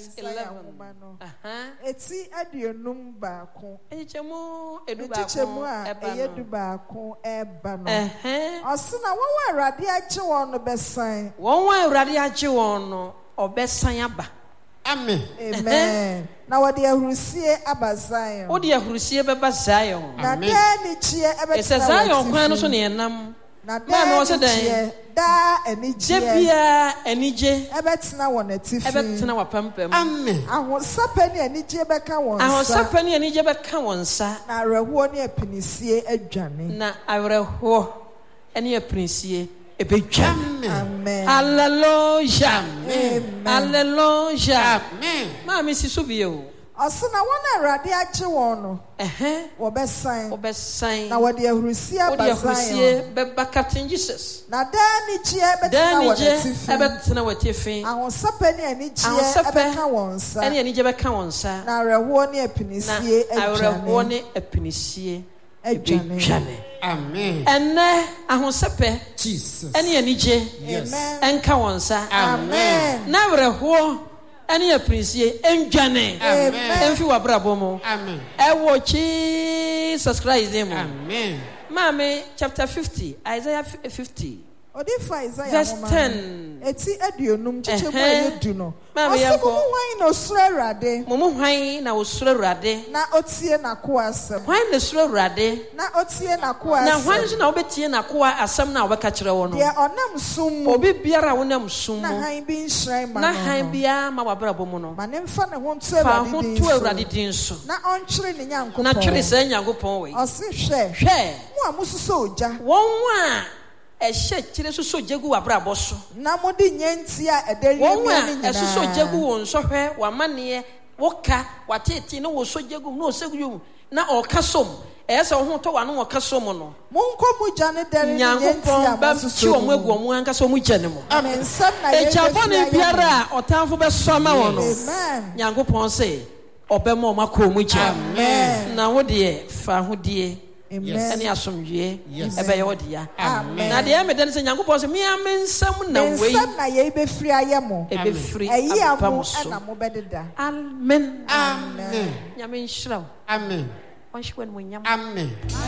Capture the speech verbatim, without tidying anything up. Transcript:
eleven. Aha. Eti aduonum baako. Echichemu edu baako. Echichemu a eyedu baako eba no. Eh. Osina won wa Awurade agye won no besan. Won wa Awurade agye won no obesan aba. Amen. Amen. Na wode ahurusie aba Zion. Wode ahurusie beba Zion. Na da ni chie ebe Ese Zion kwan no so ne enam. Na da ni chie da enije. Debia enije. Ebe tena won atifi. Ebe tena wapampam. Amen. Ahosapa ni enije beka won sa. Ahosapa ni enije beka won sa. Na awerɛhoɔ ne apinisie adwane. Na awerɛhoɔ ene apinisie ebedwa. Amen. Hallelujah. Amen. Hallelujah. Amen. Mama si so bio. Osina won Awurade agye won no. Eh. Wobesan. Wobesan. Na wode ahurusie aba Zion. Wode ahurusie beba Captain Jesus. Na da ni chie ebe tena won atifi. Ebe tena watifi. Ahosapa ne enije ebeka won sa. Ene enije beka won sa. Na awerɛhoɔ ne apinisie adwane. Na awerɛhoɔ ne apinisie adwane. Amen. Ene ahosapa Jesus. Ene enije. Yes. Enka won sa. Amen. Na awerɛhoɔ ene apinisie adwane. Amen. Emfi wabrabo mo. Amen. Ewo Jesus Christ name. Amen. Mame chapter fifty, Isaiah fifty. Odifa Isaiah verse ten. Eti aduonum chichemu ayedu no. Mame yanko. Osimu hwan na osuro Awurade. Mumu hwan na osuro Awurade. Na otie na ko asem. Hwan na osuro Awurade. Na otie na ko asem. Na hwan so na obetie na ko asem na obeka kire wo no. De onam sum mu. Obi biara wonam sum mu. Na han bi nhran ma no. Na han bia ma wabrabo mu no. Ma ne mfa ne ho nto Fa Awurade ho din. to Awurade din so. Na onkyere ne nyankopon. Na twere sa nyankopon we. Ose hwe. Hwe. Mo amususo oja. Won a ehye kire suso jegu wabrabo so. Na modi nyanti a edari Won mi a esuso jegu won so hwe wamane woka watete ne wo so jegu no osegu na okasom ese wo ho to wa no okasom no. Monko muja ne dare ni nyanti a basusu wo egu wo anka so mu gye ne mo. Amen. Sam na ye. Ejabone biara otanfo be soma wo no. Amen. Nyankopon se obema o makọ mu gye. Amen. Na wo de fa ho die. Amen. Ani asomdwe ebe ye wodia. Amen. Na de me den se Nyankopon se me amensam na wei. Sam na ye be free ayemo. Ebe free ayi amu so. na mo bededa. Amen. Amen. Nyame nhyira wo. Amen. Onhwe wo nyam. Amen.